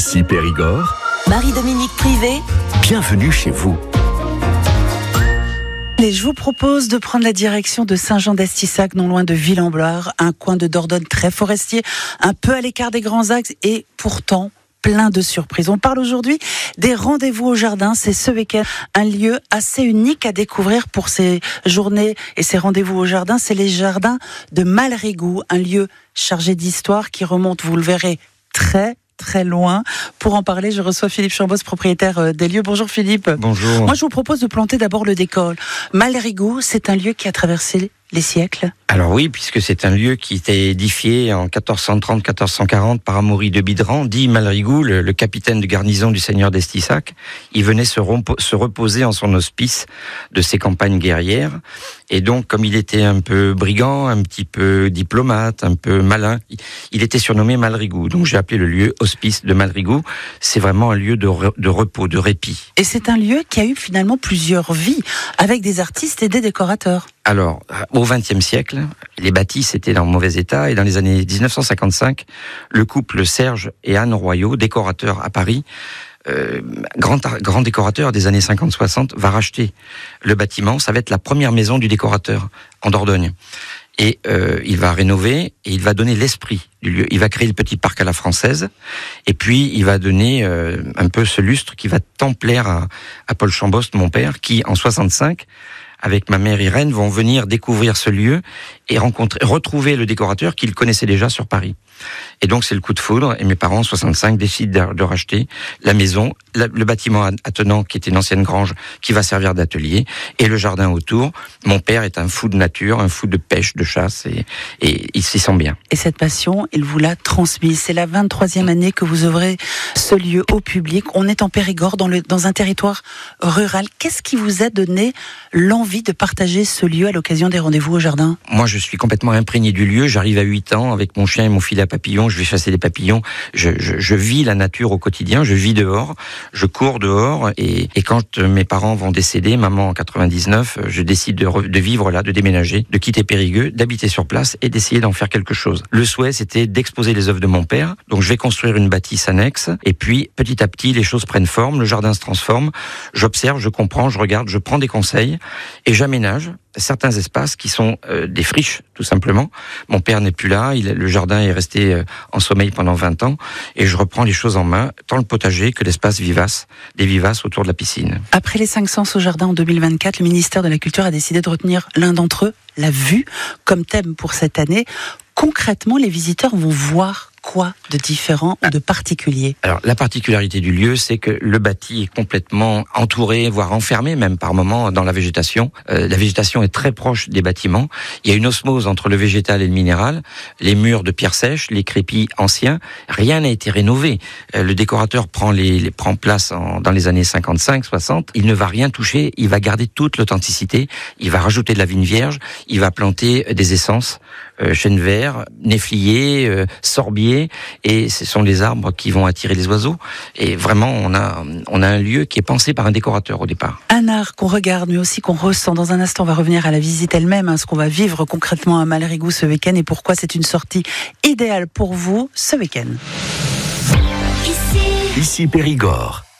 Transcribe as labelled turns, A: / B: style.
A: Ici Périgord.
B: Marie-Dominique Privé.
A: Bienvenue chez vous.
C: Et je vous propose de prendre la direction de Saint-Jean-d'Estissac, non loin de Ville-en-Bloire, un coin de Dordogne très forestier, un peu à l'écart des grands axes et pourtant plein de surprises. On parle aujourd'hui des rendez-vous au jardin. C'est ce week-end un lieu assez unique à découvrir pour ces journées et ces rendez-vous au jardin. C'est les jardins de Malrigou, un lieu chargé d'histoire qui remonte, vous le verrez, très loin. Pour en parler, je reçois Philippe Chambos, propriétaire des lieux. Bonjour Philippe.
D: Bonjour.
C: Moi, je vous propose de planter d'abord le décor. Malrigou, c'est un lieu qui a traversé les siècles.
D: Alors oui, puisque c'est un lieu qui était édifié en 1430-1440 par Amaury de Bidran, dit Malrigou, le capitaine de garnison du seigneur d'Estissac. Il venait se reposer en son hospice de ses campagnes guerrières. Et donc, comme il était un peu brigand, un petit peu diplomate, un peu malin, il était surnommé Malrigou. Donc j'ai appelé le lieu hospice de Malrigou. C'est vraiment un lieu de repos, de répit.
C: Et c'est un lieu qui a eu finalement plusieurs vies, avec des artistes et des décorateurs.
D: Alors, au XXe siècle, les bâtisses étaient dans mauvais état et dans les années 1955, le couple Serge et Anne Royaux, décorateurs à Paris, grand décorateur des années 50-60, va racheter le bâtiment. Ça va être la première maison du décorateur en Dordogne. Et il va rénover et il va donner l'esprit du lieu. Il va créer le petit parc à la française et puis il va donner un peu ce lustre qui va tant plaire à Paul Chambos, mon père, qui en 65, avec ma mère Irène, vont venir découvrir ce lieu et retrouver le décorateur qu'ils connaissaient déjà sur Paris. Et donc c'est le coup de foudre, et mes parents, en 65, décident de racheter la maison, le bâtiment attenant, qui était une ancienne grange, qui va servir d'atelier, et le jardin autour. Mon père est un fou de nature, un fou de pêche, de chasse, et il s'y sent bien.
C: Et cette passion, il vous l'a transmise. C'est la 23e année que vous ouvrez ce lieu au public. On est en Périgord, dans un territoire rural. Qu'est-ce qui vous a donné l'envie de partager ce lieu à l'occasion des rendez-vous au jardin?
D: Moi, je suis complètement imprégné du lieu. J'arrive à 8 ans avec mon chien et mon filet à papillons. Je vais chasser des papillons. Je vis la nature au quotidien. Je vis dehors. Je cours dehors. Et quand mes parents vont décéder, maman en 99, je décide de vivre là, de déménager, de quitter Périgueux, d'habiter sur place et d'essayer d'en faire quelque chose. Le souhait, c'était d'exposer les œuvres de mon père. Donc, je vais construire une bâtisse annexe. Et puis, petit à petit, les choses prennent forme. Le jardin se transforme. J'observe, je comprends, je regarde, je prends des conseils et j'aménage certains espaces qui sont des friches, tout simplement. Mon père n'est plus là, le jardin est resté en sommeil pendant 20 ans, et je reprends les choses en main, tant le potager que l'espace vivace, des vivaces autour de la piscine.
C: Après les 5 sens au jardin en 2024, le ministère de la Culture a décidé de retenir l'un d'entre eux, la vue, comme thème pour cette année. Concrètement, les visiteurs vont voir quoi de différent ou de particulier?
D: Alors, la particularité du lieu, c'est que le bâti est complètement entouré, voire enfermé même par moments dans la végétation. La végétation est très proche des bâtiments. Il y a une osmose entre le végétal et le minéral. Les murs de pierre sèche, les crépis anciens, rien n'a été rénové. Le décorateur prend place dans les années 55-60. Il ne va rien toucher, il va garder toute l'authenticité. Il va rajouter de la vigne vierge, il va planter des essences, chêne vert, néflier, sorbier, et ce sont les arbres qui vont attirer les oiseaux. Et vraiment, on a un lieu qui est pensé par un décorateur au départ.
C: Un art qu'on regarde, mais aussi qu'on ressent. Dans un instant, on va revenir à la visite elle-même, ce qu'on va vivre concrètement à Malrigou ce week-end et pourquoi c'est une sortie idéale pour vous ce week-end.
A: Ici Périgord.